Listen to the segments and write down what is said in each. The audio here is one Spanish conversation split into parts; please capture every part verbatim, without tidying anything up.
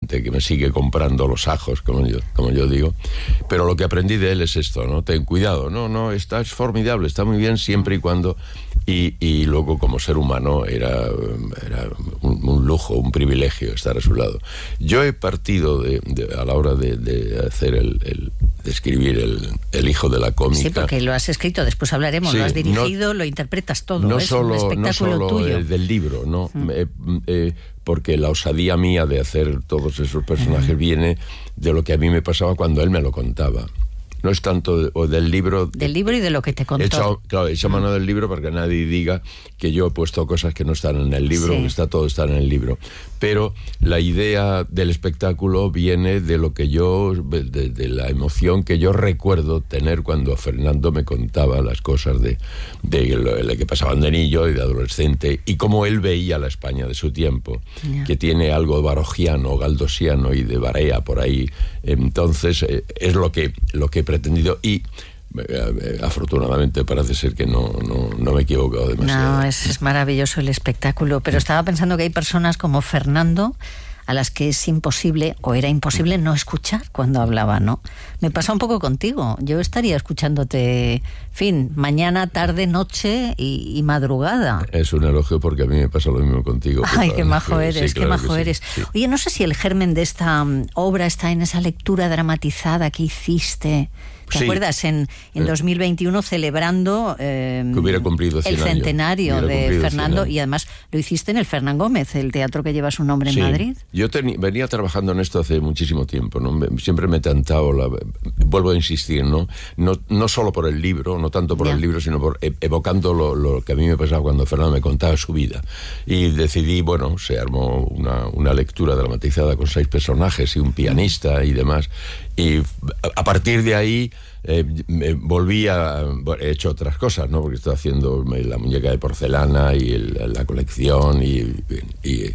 de que me sigue comprando los ajos, como yo, como yo digo. Pero lo que aprendí de él es esto, ¿no? Ten cuidado, no, no, está, es formidable, está muy bien siempre y cuando... Y, y luego, como ser humano, era, era un, un lujo, un privilegio estar a su lado. Yo he partido de, de, a la hora de, de hacer el, el de escribir el, el Hijo de la Cómica. Sí, porque lo has escrito, después hablaremos, sí, lo has dirigido, no, lo interpretas todo, no es solo, un espectáculo no solo tuyo. El del libro, no, mm. eh, eh, porque la osadía mía de hacer todos esos personajes uh-huh. viene de lo que a mí me pasaba cuando él me lo contaba. No es tanto de, o del libro... Del libro y de lo que te contó. He hecho, claro, he hecho mano del libro para que nadie diga que yo he puesto cosas que no están en el libro, sí. que está todo está en el libro. Pero la idea del espectáculo viene de lo que yo, de, de la emoción que yo recuerdo tener cuando Fernando me contaba las cosas de, de lo, lo que pasaban de niño y de adolescente, y cómo él veía la España de su tiempo, yeah. que tiene algo barogiano, galdosiano y de Barea por ahí. Entonces, eh, es lo que, lo que he pretendido, y eh, afortunadamente parece ser que no, no, no me he equivocado demasiado. No, es, es maravilloso el espectáculo, pero estaba pensando que hay personas como Fernando a las que es imposible, o era imposible, no escuchar cuando hablaba, ¿no? Me pasa un poco contigo. Yo estaría escuchándote, fin, mañana, tarde, noche y, y madrugada. Es un elogio porque a mí me pasa lo mismo contigo. Ay, qué majo eres, sí, qué claro majo sí, eres. Sí. Oye, no sé si el germen de esta um, obra está en esa lectura dramatizada que hiciste... ¿Te sí. acuerdas? En, en dos mil veintiuno celebrando eh, que hubiera cumplido el centenario de Fernando, cien y además lo hiciste en el Fernán Gómez, el teatro que lleva su nombre sí. en Madrid. Yo teni, venía trabajando en esto hace muchísimo tiempo, ¿no? Me, siempre me he tentado, la, vuelvo a insistir, ¿no? No, no solo por el libro, no tanto por yeah. el libro, sino por evocando lo, lo que a mí me pasaba cuando Fernando me contaba su vida. Y decidí, bueno, se armó una, una lectura dramatizada con seis personajes y un pianista y demás. Y a partir de ahí eh, me volví a... Bueno, he hecho otras cosas, ¿no? Porque estoy haciendo la muñeca de porcelana y el, la colección y, y,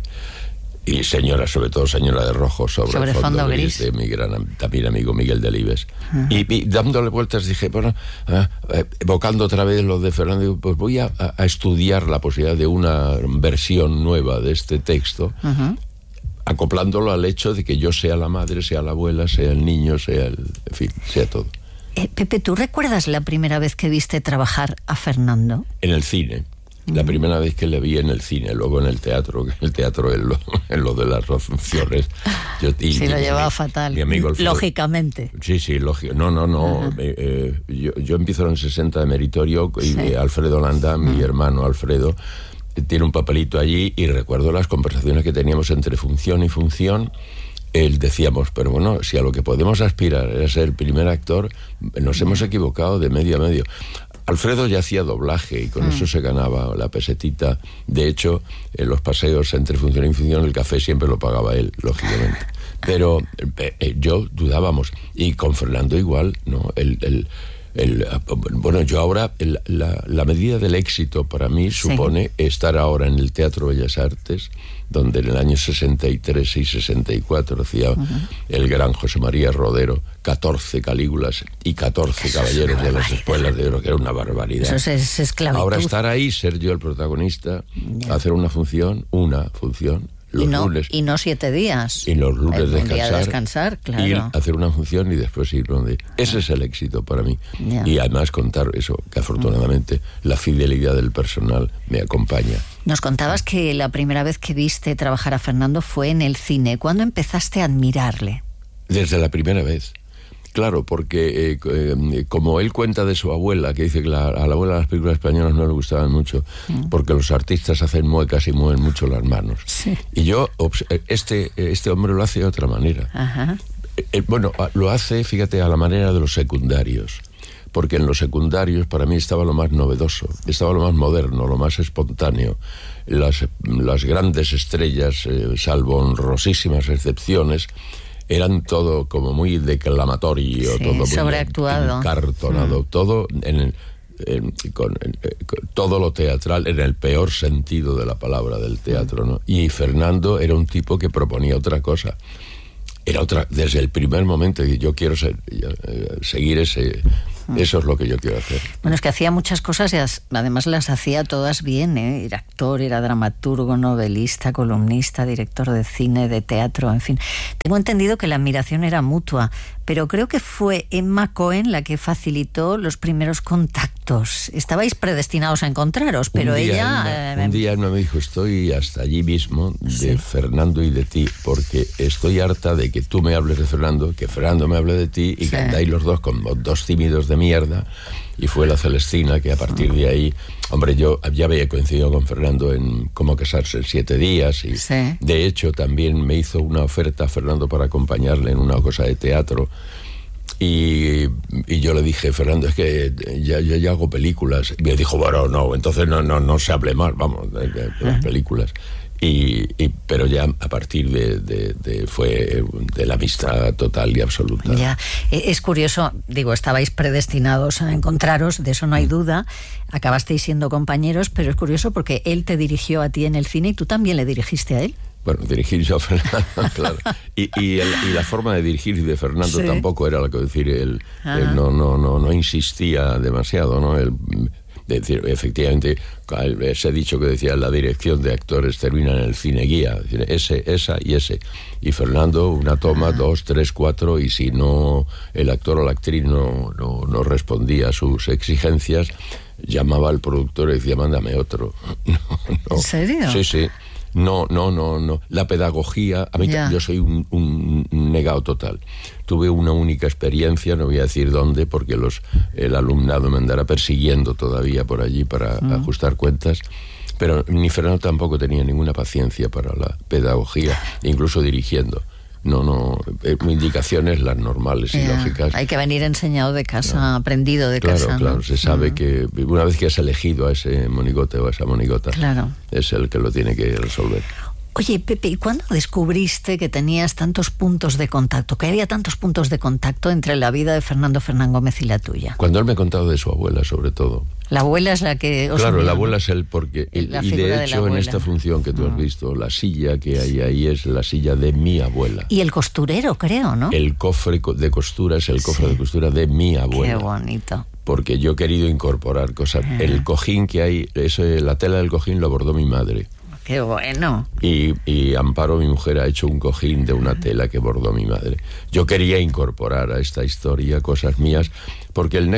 y señora, sobre todo Señora de Rojo, sobre, sobre el fondo, fondo gris, gris, de mi gran también amigo Miguel Delibes. Uh-huh. Y, y dándole vueltas dije, bueno, eh, evocando otra vez lo de Fernando, pues voy a, a estudiar la posibilidad de una versión nueva de este texto, uh-huh. acoplándolo al hecho de que yo sea la madre, sea la abuela, sea el niño, sea el... en fin, sea todo. Eh, Pepe, ¿tú recuerdas la primera vez que viste trabajar a Fernando? En el cine. Mm. La primera vez que le vi en el cine, luego en el teatro, en el teatro en lo, en lo de las funciones. Yo, y, sí, lo llevaba mi, fatal. Mi amigo Alfredo, lógicamente. Sí, sí, lógico. No, no, no. Eh, eh, yo, yo empiezo en el sesenta de meritorio y sí. eh, Alfredo Landa, mm. mi hermano Alfredo, tiene un papelito allí y recuerdo las conversaciones que teníamos entre función y función. Él decíamos, pero bueno, si a lo que podemos aspirar es ser el primer actor, nos hemos equivocado de medio a medio. Alfredo ya hacía doblaje y con mm. eso se ganaba la pesetita. De hecho, en los paseos entre función y función, el café siempre lo pagaba él, lógicamente. Pero eh, yo dudábamos. Y con Fernando igual, ¿no? El... el El, bueno, yo ahora, el, la, la medida del éxito para mí supone sí. estar ahora en el Teatro Bellas Artes, donde en el año sesenta y tres y sesenta y cuatro hacía uh-huh. el gran José María Rodero catorce Calígulas y catorce Eso caballeros de las espuelas de oro, que era una barbaridad. Eso es, es esclavitud. Ahora estar ahí, ser yo el protagonista, yeah. hacer una función, una función, los y no, lunes. Y no siete días. Y los lunes descansar. descansar claro. Ir, hacer una función y después ir donde... Ese es el éxito para mí. Yeah. Y además contar eso, que afortunadamente mm. la fidelidad del personal me acompaña. Nos contabas que la primera vez que viste trabajar a Fernando fue en el cine. ¿Cuándo empezaste a admirarle? Desde la primera vez. Claro, porque eh, eh, como él cuenta de su abuela, que dice que la, a la abuela las películas españolas no le gustaban mucho, mm. porque los artistas hacen muecas y mueven mucho las manos. Sí. Y yo, este, este hombre lo hace de otra manera. Ajá. Eh, bueno, lo hace, fíjate, a la manera de los secundarios. Porque en los secundarios para mí estaba lo más novedoso, estaba lo más moderno, lo más espontáneo. Las, las grandes estrellas, eh, salvo honrosísimas excepciones, eran todo como muy declamatorio, sí, todo muy sobreactuado, encartonado, mm. todo en el, en, con, en, con todo lo teatral en el peor sentido de la palabra del teatro, ¿no? Y Fernando era un tipo que proponía otra cosa. Era otra, desde el primer momento que yo quiero ser, yo, eh, seguir ese, Eso es lo que yo quiero hacer. Bueno, es que hacía muchas cosas y además las hacía todas bien, ¿eh? Era actor, era dramaturgo, novelista, columnista, director de cine, de teatro, en fin. Tengo entendido que la admiración era mutua, pero creo que fue Emma Cohen la que facilitó los primeros contactos. Estabais predestinados a encontraros, pero un día, ella... Emma, eh, un día Emma me dijo, estoy hasta allí mismo de sí. Fernando y de ti, porque estoy harta de que tú me hables de Fernando, que Fernando me hable de ti y sí. que andáis los dos como dos tímidos de mierda. Y fue la Celestina que a partir de ahí, hombre, yo ya había coincidido con Fernando en Cómo casarse en siete días y sí. de hecho también me hizo una oferta a Fernando para acompañarle en una cosa de teatro y, y yo le dije, Fernando, es que ya, ya, ya hago películas. Y me dijo, bueno, no, entonces no, no, no se hable más, vamos, de, de, de las películas. Y, y, pero ya a partir de, de, de fue de la amistad total y absoluta. Ya, es curioso, digo, estabais predestinados a encontraros, de eso no hay duda, acabasteis siendo compañeros, pero es curioso porque él te dirigió a ti en el cine y tú también le dirigiste a él. Bueno, dirigir yo a Fernando, claro. Y, y, el, y la forma de dirigir de Fernando sí. tampoco era la que decir, él, él no, no, no, no insistía demasiado, ¿no? Él, de decir, efectivamente, ese dicho que decía, la dirección de actores termina en el cine guía, ese, esa y ese. Y Fernando, una toma, ah. dos, tres, cuatro, y si no el actor o la actriz no, no, no respondía a sus exigencias, llamaba al productor y decía, mándame otro. No, no. ¿En serio? Sí, sí. No, no, no, no. La pedagogía, a mí yeah. yo soy un, un negado total. Tuve una única experiencia, no voy a decir dónde, porque los el alumnado me andará persiguiendo todavía por allí para mm. ajustar cuentas, pero ni Fernando tampoco tenía ninguna paciencia para la pedagogía, incluso dirigiendo. No, no, eh, indicaciones las normales yeah. y lógicas. Hay que venir enseñado de casa, no. aprendido de claro, casa. Claro, claro, ¿no? se sabe uh-huh. que una vez que has elegido a ese monigote o a esa monigota, claro. es el que lo tiene que resolver. Oye, Pepe, ¿y cuándo descubriste que tenías tantos puntos de contacto, que había tantos puntos de contacto entre la vida de Fernando Fernán Gómez y la tuya? Cuando él me contaba de su abuela, sobre todo. La abuela es la que os Claro, unió, la abuela ¿no? es él, porque... Y, la y de hecho, de en esta función que tú has visto, la silla que hay ahí es la silla de mi abuela. Y el costurero, creo, ¿no? El cofre de costura es el cofre sí. de costura de mi abuela. Qué bonito. Porque yo he querido incorporar cosas. Ah. El cojín que hay, ese, la tela del cojín lo bordó mi madre. ¡Qué bueno! Y, y Amparo, mi mujer, ha hecho un cojín de una tela que bordó mi madre. Yo quería incorporar a esta historia cosas mías, porque el,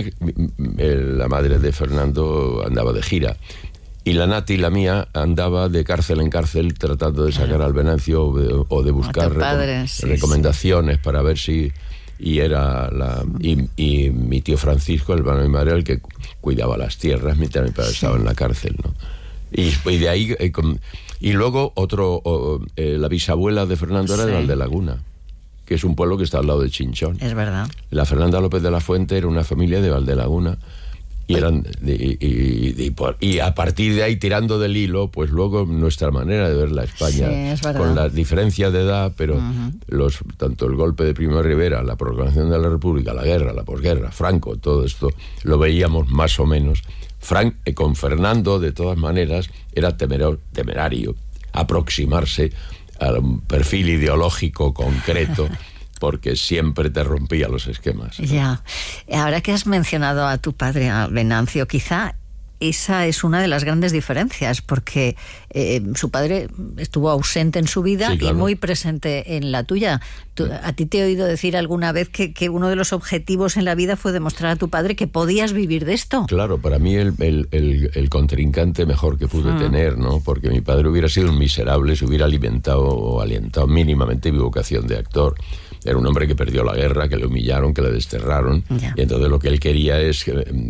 el, la madre de Fernando andaba de gira. Y la Nati, la mía, andaba de cárcel en cárcel tratando de sacar al Venancio o de, o de buscar padre, recom sí, recomendaciones sí. para ver si... Y era la y, y mi tío Francisco, el hermano de mi madre, el que cuidaba las tierras mientras mi padre sí. estaba en la cárcel, ¿no? Y, y de ahí eh, con, y luego otro oh, eh, la bisabuela de Fernando era sí. de Valdelaguna, que es un pueblo que está al lado de Chinchón. Es verdad. La Fernanda López de la Fuente era una familia de Valdelaguna y eran y, y, y, y a partir de ahí, tirando del hilo, pues luego nuestra manera de ver la España, sí, con la diferencia de edad, pero uh-huh. los tanto el golpe de Primo de Rivera, la proclamación de la República, la guerra, la posguerra, Franco, todo esto lo veíamos más o menos. Frank, eh, con Fernando, de todas maneras, era temerario, temerario aproximarse a un perfil ideológico concreto, porque siempre te rompía los esquemas, ¿no? Ya. Ahora que has mencionado a tu padre, a Venancio, quizá esa es una de las grandes diferencias, porque eh, su padre estuvo ausente en su vida sí, claro. y muy presente en la tuya. Tú, a ti te he oído decir alguna vez que, que uno de los objetivos en la vida fue demostrar a tu padre que podías vivir de esto. Claro, para mí el, el, el, el contrincante mejor que pude mm. tener, ¿no? Porque mi padre hubiera sido un miserable si hubiera alimentado o alentado mínimamente mi vocación de actor. Era un hombre que perdió la guerra, que le humillaron, que le desterraron. Ya. Y entonces lo que él quería es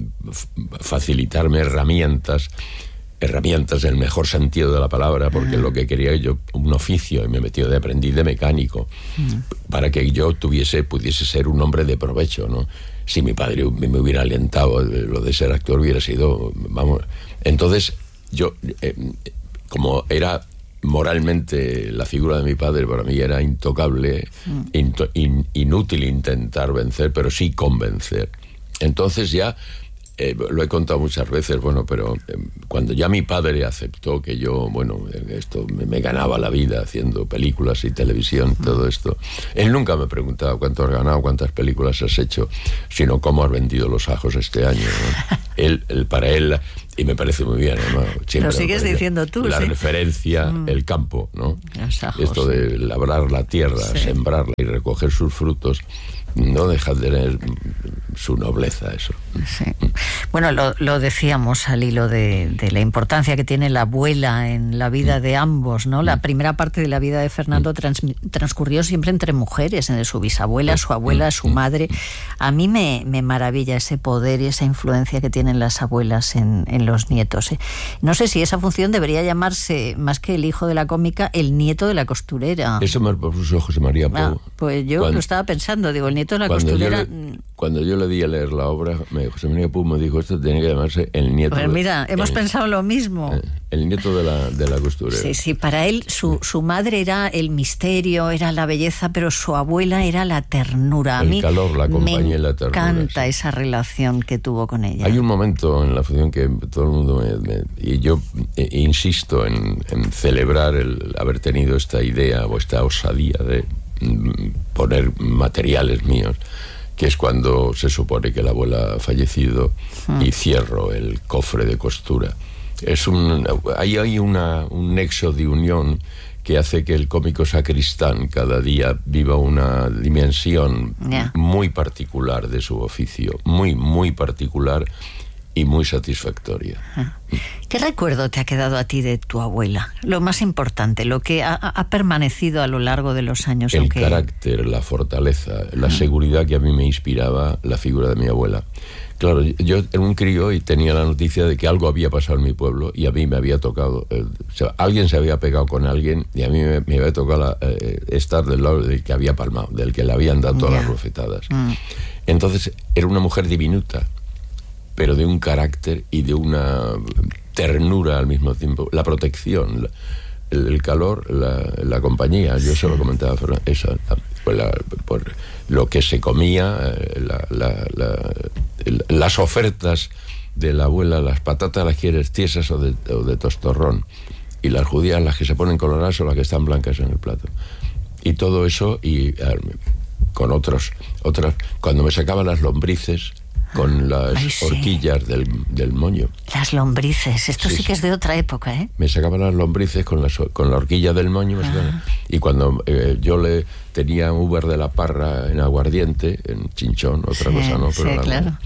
facilitarme herramientas, herramientas en el mejor sentido de la palabra, porque uh-huh. lo que quería yo, un oficio, y me metió de aprendiz de mecánico, uh-huh. para que yo tuviese, pudiese ser un hombre de provecho, ¿no? Si mi padre me hubiera alentado, lo de ser actor hubiera sido, vamos... Entonces, yo, eh, como era... moralmente la figura de mi padre para mí era intocable, mm. in, in, inútil intentar vencer, pero sí convencer. Entonces ya Eh, lo he contado muchas veces, bueno, pero eh, cuando ya mi padre aceptó que yo, bueno, esto me, me ganaba la vida haciendo películas y televisión y todo esto, él nunca me preguntaba cuánto has ganado, cuántas películas has hecho, sino cómo has vendido los ajos este año, ¿no? él, él, para él, y me parece muy bien, ¿no? Siempre lo sigues diciendo tú, la ¿sí? referencia, mm. el campo, ¿no? Los ajos, esto de labrar la tierra, sí. sembrarla y recoger sus frutos, no deja de tener su nobleza eso. Sí. Bueno, lo, lo decíamos al hilo de, de la importancia que tiene la abuela en la vida de ambos, ¿no? La primera parte de la vida de Fernando trans, transcurrió siempre entre mujeres, entre su bisabuela, su abuela, su madre. A mí me, me maravilla ese poder y esa influencia que tienen las abuelas en, en los nietos, ¿eh? No sé si esa función debería llamarse, más que el hijo de la cómica, el nieto de la costurera. Eso me propuso José María Pou. Ah, pues yo cuando, lo estaba pensando, digo, el nieto de la cuando costurera... Yo le, cuando yo le di a leer la obra, me, José María Pou me dijo, esto tiene que llamarse el nieto... Pues mira, de, hemos el, pensado lo mismo. El, el nieto de la, de la costurera. Sí, sí, para él su, su madre era el misterio, era la belleza, pero su abuela era la ternura. A el mí calor, la compañía y la ternura. Me encanta sí. esa relación que tuvo con ella. Hay un momento en la función que todo el mundo me, me, y yo eh, insisto en, en celebrar el haber tenido esta idea o esta osadía de mm, poner materiales míos, que es cuando se supone que la abuela ha fallecido mm. y cierro el cofre de costura. Es un, ahí hay una, un nexo de unión que hace que el cómico sacristán cada día viva una dimensión yeah. muy particular de su oficio, muy, muy particular y muy satisfactoria. ¿Qué recuerdo te ha quedado a ti de tu abuela? Lo más importante, lo que ha, ha permanecido a lo largo de los años. El aunque... carácter, la fortaleza, la seguridad que a mí me inspiraba la figura de mi abuela. Claro, yo era un crío y tenía la noticia de que algo había pasado en mi pueblo y a mí me había tocado, eh, o sea, alguien se había pegado con alguien y a mí me, me había tocado la, eh, estar del lado del que había palmado, del que le habían dado todas yeah. las bofetadas. Mm. Entonces era una mujer diminuta, pero de un carácter y de una ternura al mismo tiempo, la protección, la, el, el calor, la, la compañía. Yo se lo comentaba a Fernando, esa, por, la, por lo que se comía, la, la, la, las ofertas de la abuela, las patatas las quieres tiesas o de, o de tostorrón, y las judías, las que se ponen coloradas o las que están blancas en el plato. Y todo eso, y con otros, otras, cuando me sacaban las lombrices, con las Ay, sí. horquillas del, del moño. Las lombrices, esto sí, sí que es de otra época, ¿eh? Me sacaban las lombrices con, las, con la horquilla del moño. Ah. Y cuando eh, yo le tenía Uber de la Parra en aguardiente, en chinchón, otra sí, cosa no, pero sí, la, claro.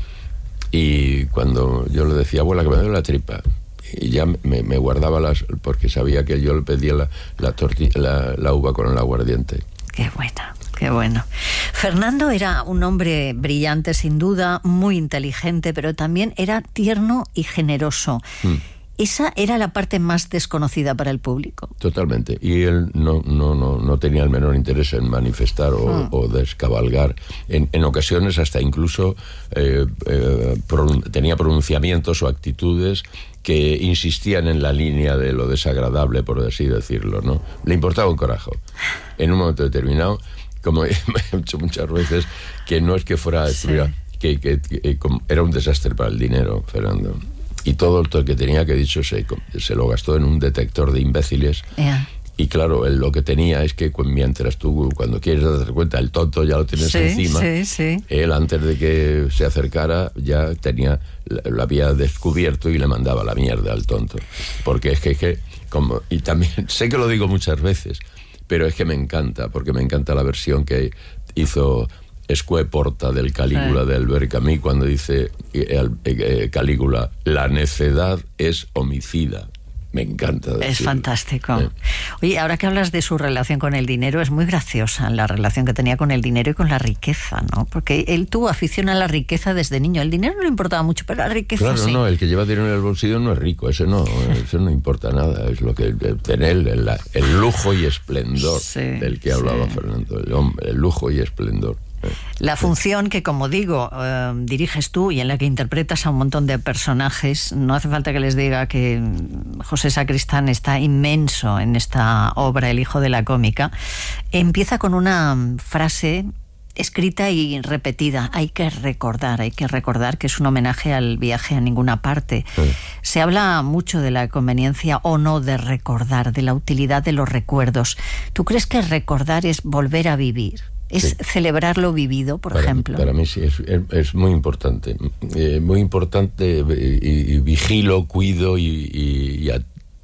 Y cuando yo le decía, abuela, que me duele la tripa, y ya me, me guardaba las, porque sabía que yo le pedía la, la, tortilla, la, la uva con el aguardiente. Qué buena. Qué bueno. Fernando era un hombre brillante, sin duda, muy inteligente, pero también era tierno y generoso. Mm. Esa era la parte más desconocida para el público. Totalmente. Y él no, no, no, no tenía el menor interés en manifestar o, mm. o descabalgar. En, en ocasiones hasta incluso eh, eh, pron- tenía pronunciamientos o actitudes que insistían en la línea de lo desagradable, por así decirlo, ¿no? Le importaba un carajo. En un momento determinado, como he hecho muchas veces, que no es que fuera a destruir, sí. que, que, que como, era un desastre para el dinero, Fernando. Y todo lo que tenía, que dicho, se, se lo gastó en un detector de imbéciles. Yeah. Y claro, él lo que tenía es que mientras tú, cuando quieres darte cuenta, el tonto ya lo tienes sí, encima, sí, sí. él antes de que se acercara ya tenía, lo había descubierto y le mandaba la mierda al tonto. Porque es que, que como, y también, sé que lo digo muchas veces, pero es que me encanta, porque me encanta la versión que hizo Escué Porta del Calígula, sí. de Albert Camus, cuando dice eh, eh, Calígula, la necedad es homicida. Me encanta decirlo. Es fantástico. ¿Eh? Oye, ahora que hablas de su relación con el dinero, es muy graciosa la relación que tenía con el dinero y con la riqueza, ¿no? Porque él tuvo afición a la riqueza desde niño. El dinero no le importaba mucho, pero la riqueza claro, sí. no, el que lleva dinero en el bolsillo no es rico, ese no, eso no importa nada. Es lo que tener el, el lujo y esplendor sí, del que hablaba sí. Fernando, el, hombre, el lujo y esplendor. La función que, como digo, eh, diriges tú y en la que interpretas a un montón de personajes, no hace falta que les diga que José Sacristán está inmenso en esta obra, El hijo de la cómica, empieza con una frase escrita y repetida. Hay que recordar, hay que recordar que es un homenaje al viaje a ninguna parte. Sí. Se habla mucho de la conveniencia o no de recordar, de la utilidad de los recuerdos. ¿Tú crees que recordar es volver a vivir? ¿Es sí. celebrar lo vivido, por para ejemplo? Mí, para mí sí, es, es, es muy importante. Eh, muy importante, y, y vigilo, cuido y, y, y a,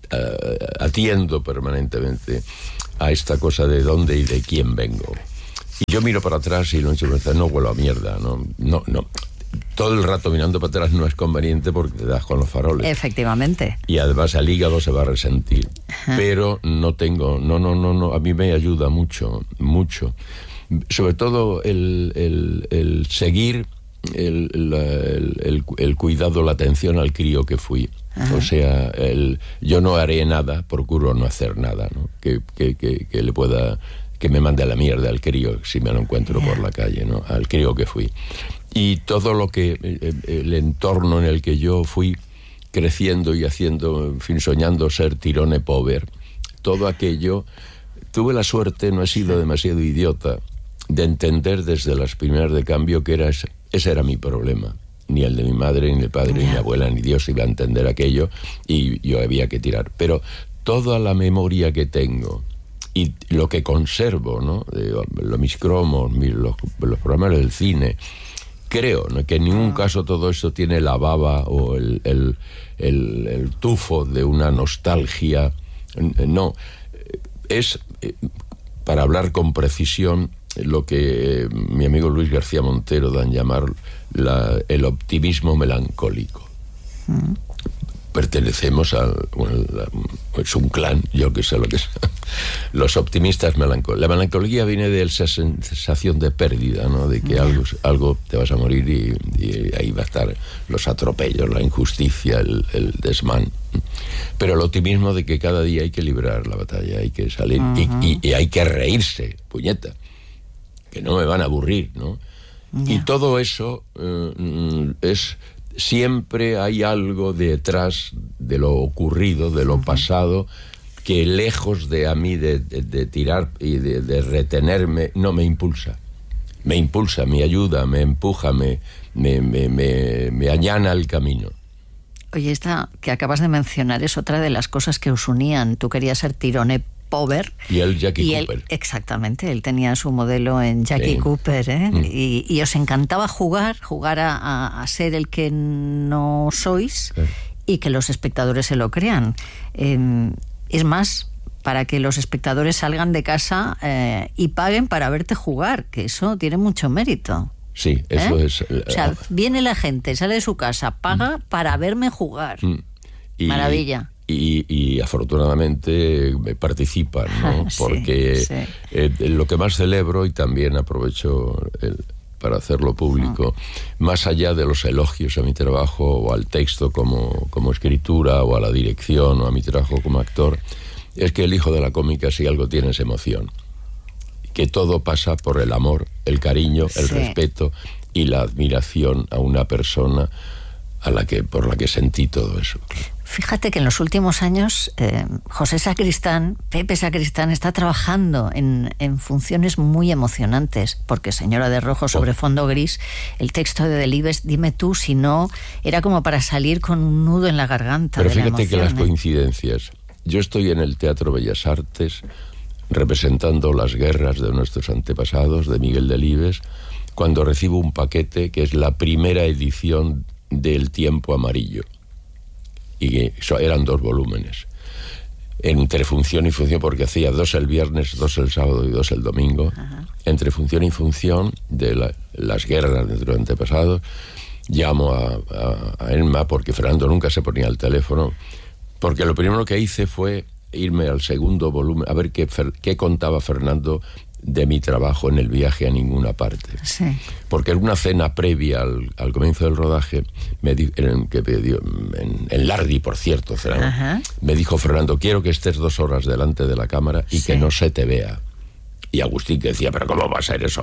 a, atiendo permanentemente a esta cosa de dónde y de quién vengo. Y yo miro para atrás y no, no huelo a mierda, ¿no? No, no. Todo el rato mirando para atrás no es conveniente porque te das con los faroles. Efectivamente. Y además el hígado se va a resentir. Ajá. Pero no tengo, no, no, no, no, a mí me ayuda mucho, mucho. Sobre todo el, el, el seguir el, la, el, el, el cuidado, la atención al crío que fui. Ajá. O sea, el, yo no haré nada, procuro no hacer nada, ¿no? Que, que, que, que le pueda... que me mande a la mierda al crío si me lo encuentro por la calle, ¿no? Al crío que fui. Y todo lo que, el entorno en el que yo fui creciendo y haciendo, en fin, soñando ser tirone pover, todo aquello, tuve la suerte, no he sido demasiado idiota, de entender desde las primeras de cambio que era ese, ese era mi problema. Ni el de mi madre, ni el padre, yeah. ni mi abuela, ni Dios iba a entender aquello y yo había que tirar. Pero toda la memoria que tengo y lo que conservo, ¿no? De, de, mis cromos, mis, los, los programas del cine, creo, ¿no? Que en ningún caso todo esto tiene la baba o el, el, el, el tufo de una nostalgia. No, es, para hablar con precisión, lo que mi amigo Luis García Montero dan llamar la, el optimismo melancólico. Mm. Pertenecemos a, bueno, es un clan, yo que sé lo que es, los optimistas melancólicos. La melancolía viene de esa sensación de pérdida, ¿no? De que yeah. algo, algo te vas a morir y, y ahí va a estar los atropellos, la injusticia, el, el desmán. Pero el optimismo de que cada día hay que librar la batalla, hay que salir uh-huh. y, y, y hay que reírse, puñeta, que no me van a aburrir, ¿no? Yeah. Y todo eso uh, es... Siempre hay algo detrás de lo ocurrido, de lo uh-huh. pasado, que lejos de a mí de, de, de tirar y de, de retenerme, no me impulsa. Me impulsa, me ayuda, me empuja, me, me, me, me, me allana el camino. Oye, esta que acabas de mencionar es otra de las cosas que os unían. Tú querías ser tirone pover. Y él Jackie y Cooper. Él, exactamente, él tenía su modelo en Jackie sí. Cooper, ¿eh? Mm. Y, y os encantaba jugar, jugar a, a, a ser el que no sois sí. y que los espectadores se lo crean. Eh, es más, para que los espectadores salgan de casa eh, y paguen para verte jugar, que eso tiene mucho mérito. Sí, eso ¿Eh? es... Uh, o sea, viene la gente, sale de su casa, paga mm. para verme jugar. Mm. Y, Maravilla. Y, y afortunadamente participan, ¿no? Sí, porque sí. Eh, lo que más celebro, y también aprovecho el, para hacerlo público, ah. más allá de los elogios a mi trabajo o al texto como, como escritura o a la dirección o a mi trabajo como actor, es que el hijo de la cómica, si algo tiene, es emoción. Que todo pasa por el amor, el cariño, el sí. respeto y la admiración a una persona a la que, por la que sentí todo eso. Fíjate que en los últimos años eh, José Sacristán, Pepe Sacristán, está trabajando en, en funciones muy emocionantes, porque Señora de Rojo sobre fondo gris, el texto de Delibes, dime tú si no, era como para salir con un nudo en la garganta. Pero de fíjate la emoción, que las ¿eh? coincidencias. Yo estoy en el Teatro Bellas Artes representando las guerras de nuestros antepasados, de Miguel Delibes, cuando recibo un paquete que es la primera edición del Tiempo Amarillo. Y eran dos volúmenes, entre función y función, porque hacía dos el viernes, dos el sábado y dos el domingo. Ajá. Entre función y función de la, las guerras de nuestros antepasados. Llamo a, a, a Elma, porque Fernando nunca se ponía al teléfono, porque lo primero que hice fue irme al segundo volumen, a ver qué, qué contaba Fernando de mi trabajo en el viaje a ninguna parte. Sí. Porque en una cena previa al, al comienzo del rodaje, me di, en, que me dio, en, en Lardi, por cierto, Fernando, me dijo Fernando, quiero que estés dos horas delante de la cámara y sí. que no se te vea. Y Agustín que decía, pero ¿cómo va a ser eso?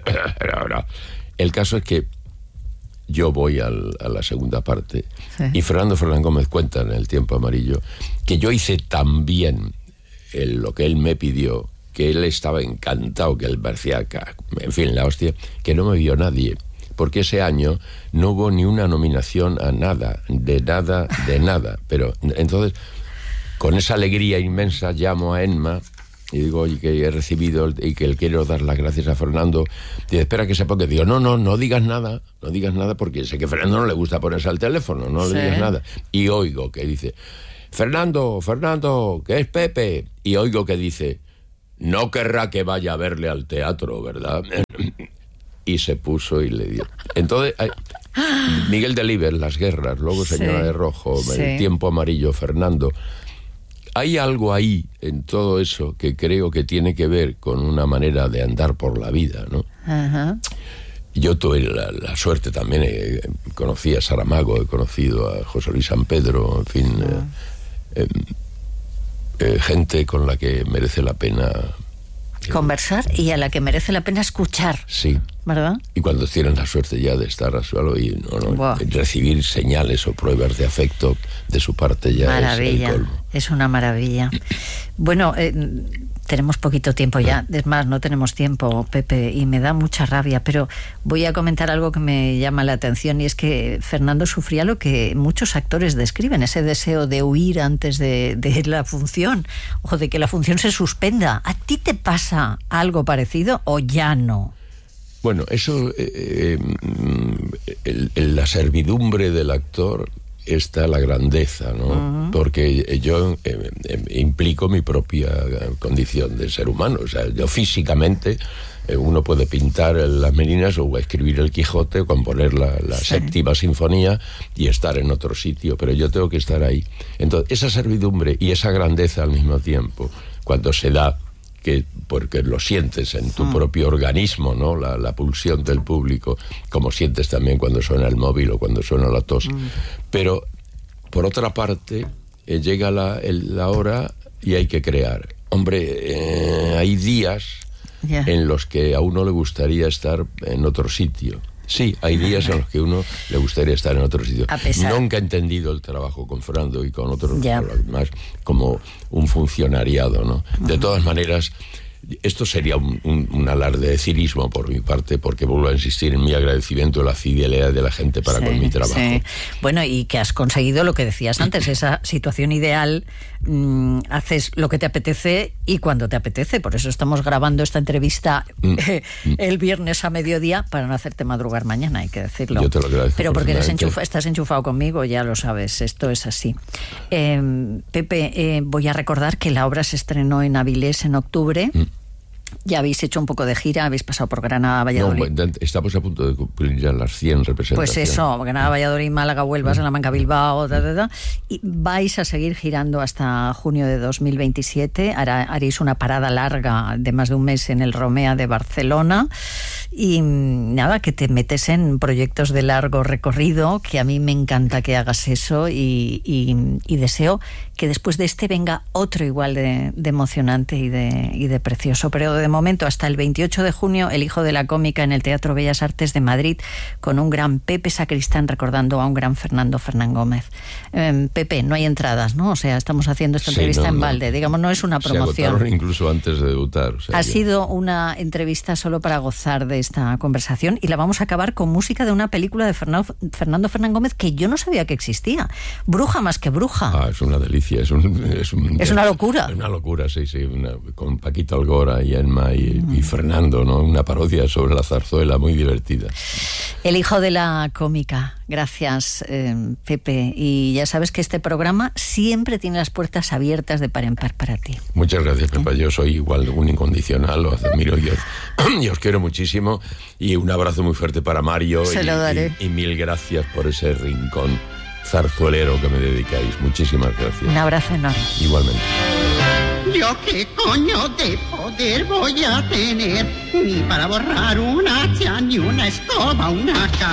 El caso es que yo voy al, a la segunda parte sí. y Fernando Fernán Gómez cuenta en El Tiempo Amarillo que yo hice tan bien el, lo que él me pidió, que él estaba encantado, que él parecía, en fin, la hostia, que no me vio nadie. Porque ese año no hubo ni una nominación a nada, de nada, de nada. Pero entonces, con esa alegría inmensa, llamo a Enma y digo, oye, que he recibido y que le quiero dar las gracias a Fernando. Y espera que se ponga. Digo, no, no, no digas nada, no digas nada, porque sé que a Fernando no le gusta ponerse al teléfono, no sí. le digas nada. Y oigo que dice, Fernando, Fernando, que es Pepe. Y oigo que dice, no querrá que vaya a verle al teatro, ¿verdad? Y se puso y le dio. Entonces, Miguel Delibes, Las guerras, luego Señora sí, de rojo, sí. El tiempo amarillo, Fernando. Hay algo ahí en todo eso que creo que tiene que ver con una manera de andar por la vida, ¿no? Uh-huh. Yo tuve la, la suerte también, eh, conocí a Saramago, he conocido a José Luis San Pedro, en fin, uh-huh. eh, eh, eh, gente con la que merece la pena conversar y a la que merece la pena escuchar. Sí. ¿Verdad? Y cuando tienen la suerte ya de estar a su lado y no, no, wow. recibir señales o pruebas de afecto de su parte ya maravilla. Es el colmo. Es una maravilla. Bueno, eh, tenemos poquito tiempo ya, es más, no tenemos tiempo, Pepe, y me da mucha rabia, pero voy a comentar algo que me llama la atención, y es que Fernando sufría lo que muchos actores describen, ese deseo de huir antes de, de la función, o de que la función se suspenda. ¿A ti te pasa algo parecido o ya no? Bueno, eso, eh, eh, en la servidumbre del actor está la grandeza, ¿no? Uh-huh. Porque yo eh, eh, implico mi propia condición de ser humano. O sea, yo físicamente, eh, uno puede pintar las Meninas o escribir el Quijote o componer la, la sí. séptima sinfonía y estar en otro sitio, pero yo tengo que estar ahí. Entonces, esa servidumbre y esa grandeza al mismo tiempo, cuando se da, que porque lo sientes en tu mm. propio organismo, ¿no? La, la pulsión del público, como sientes también cuando suena el móvil o cuando suena la tos. Mm. Pero, por otra parte, eh, llega la, el, la hora y hay que crear. Hombre, eh, hay días yeah. en los que a uno le gustaría estar en otro sitio. Sí, hay días en los que uno le gustaría estar en otro sitio. Nunca he entendido el trabajo con Fernando y con otros yeah. más como un funcionariado, ¿no? Uh-huh. De todas maneras, esto sería un, un, un alarde de cinismo por mi parte, porque vuelvo a insistir en mi agradecimiento a la fidelidad de la gente para sí, con mi trabajo. Sí. Bueno, y que has conseguido lo que decías antes, esa situación ideal, mmm, haces lo que te apetece y cuando te apetece. Por eso estamos grabando esta entrevista mm. eh, el viernes a mediodía, para no hacerte madrugar mañana, hay que decirlo. Yo te lo agradezco. Pero porque eres enchufa, estás enchufado conmigo, ya lo sabes, esto es así. Eh, Pepe, eh, voy a recordar que la obra se estrenó en Avilés en octubre. Mm. Ya habéis hecho un poco de gira, habéis pasado por Granada, Valladolid. No, estamos a punto de cumplir ya las cien representaciones. Pues eso, Granada, Valladolid, Málaga, Huelva, Salamanca, Bilbao, da, da, da, y vais a seguir girando hasta junio de dos mil veintisiete. Hará, haréis una parada larga de más de un mes en el Romea de Barcelona. Y nada, que te metes en proyectos de largo recorrido, que a mí me encanta que hagas eso, y, y, y deseo que después de este venga otro igual de, de emocionante y de, y de precioso. Pero de momento, hasta el veintiocho de junio, El hijo de la cómica en el Teatro Bellas Artes de Madrid, con un gran Pepe Sacristán recordando a un gran Fernando Fernán Gómez. Eh, Pepe, no hay entradas, ¿no? O sea, estamos haciendo esta sí, entrevista no, en balde, no. digamos, no es una promoción. Se agotaron incluso antes de debutar. O sea, ha que... sido una entrevista solo para gozar de esta conversación, y la vamos a acabar con música de una película de Fernando, Fernando Fernán Gómez que yo no sabía que existía. Bruja más que bruja. Ah, es una delicia, es, un, es, un, es una locura. Es una locura, sí, sí, una, con Paquito Algora y Enma y, mm. y Fernando, ¿no? Una parodia sobre la zarzuela muy divertida. El hijo de la cómica. Gracias, eh, Pepe. Y ya sabes que este programa siempre tiene las puertas abiertas de par en par para ti. Muchas gracias, Pepa. ¿Eh? Yo soy igual un incondicional, os admiro y os, y os quiero muchísimo. Y un abrazo muy fuerte para Mario. Se y, lo daré. Y, y mil gracias por ese rincón zarzuelero que me dedicáis. Muchísimas gracias. Un abrazo enorme. Igualmente. Yo qué coño de poder voy a tener, ni para borrar una hacha, ni una escoba, una cama.